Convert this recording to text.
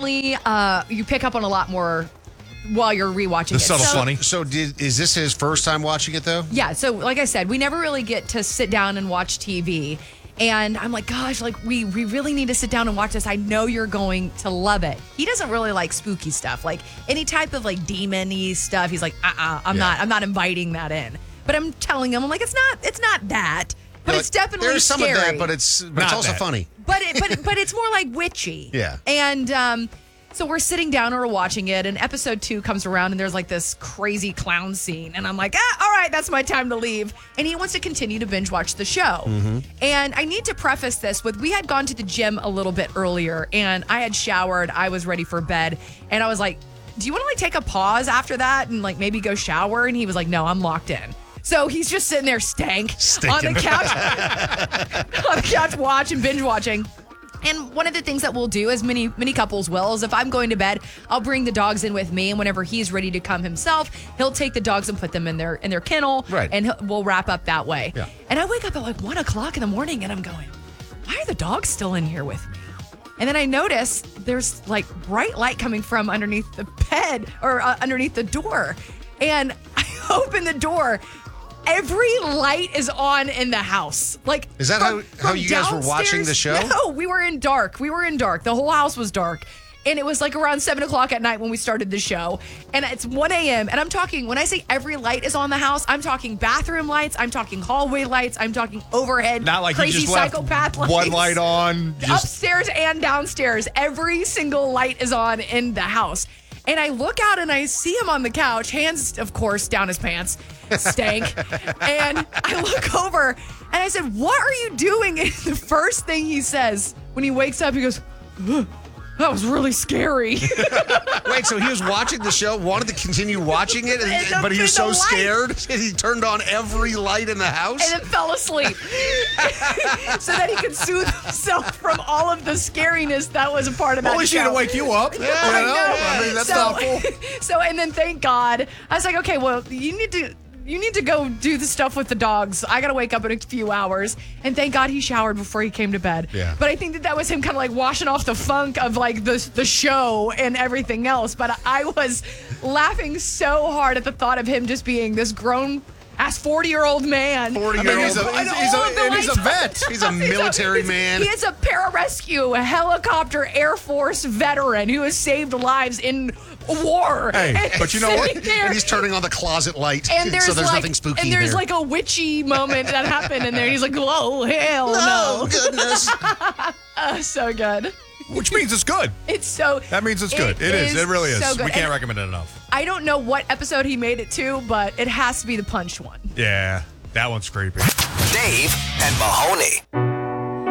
definitely you pick up on a lot more while you're rewatching The subtle funny. So is this his first time watching it, though? Yeah, so like I said, we never really get to sit down and watch TV. And I'm like, gosh, like we really need to sit down and watch this. I know you're going to love it. He doesn't really like spooky stuff, like any type of like demon-y stuff. He's like, I'm not inviting that in. But I'm telling him, I'm like, it's not that, but it's definitely there's some scary. of that, but it's also funny. But it's more like witchy. Yeah. And so we're sitting down and we're watching it, and episode 2 comes around, and there's like this crazy clown scene, and I'm like, all right, that's my time to leave. And he wants to continue to binge watch the show. Mm-hmm. And I need to preface this with, we had gone to the gym a little bit earlier, and I had showered, I was ready for bed, and I was like, do you want to like take a pause after that and like maybe go shower? And he was like, no, I'm locked in. So he's just sitting there stinking on the couch watching, binge watching. And one of the things that we'll do, as many couples will, is if I'm going to bed, I'll bring the dogs in with me, and whenever he's ready to come himself, he'll take the dogs and put them in their kennel, right, and we'll wrap up that way. Yeah. And I wake up at like 1 o'clock in the morning, and I'm going, why are the dogs still in here with me? And then I notice there's like bright light coming from underneath the bed or underneath the door, and I open the door. Every light is on in the house. Like, is that how you guys were watching the show? No, we were in dark. The whole house was dark. And it was like around 7 o'clock at night when we started the show. And it's 1 a.m. And I'm talking, when I say every light is on the house, I'm talking bathroom lights, I'm talking hallway lights, I'm talking overhead, not like crazy you just left psychopath lights. One light on. Upstairs and downstairs. Every single light is on in the house. And I look out and I see him on the couch, hands, of course, down his pants, stank. And I look over and I said, what are you doing? And the first thing he says when he wakes up, he goes, that was really scary. Wait, so he was watching the show, wanted to continue watching it, but he was so scared, he turned on every light in the house? And then fell asleep. So that he could soothe himself from all of the scariness that was a part of that show. Well, she to wake you up. Yeah, I mean, that's so, thoughtful. So, and then thank God, I was like, okay, well, you need to go do the stuff with the dogs. I got to wake up in a few hours. And thank God he showered before he came to bed. Yeah. But I think that was him kind of like washing off the funk of like the show and everything else. But I was laughing so hard at the thought of him just being this grown ass 40-year-old man. 40-year-old. He's a vet. He's a military man. He is a pararescue, a helicopter Air Force veteran who has saved lives in war. Hey, and but you know what? And he's turning on the closet light, and so there's nothing spooky and there's there. like a witchy moment that happened in there. And he's like, oh, hell no. Oh, goodness. So good. Which means it's good. That means it's good. It is. It really is. So good. We can't And recommend it enough. I don't know what episode he made it to, but it has to be the punched one. Yeah, that one's creepy. Dave and Mahoney.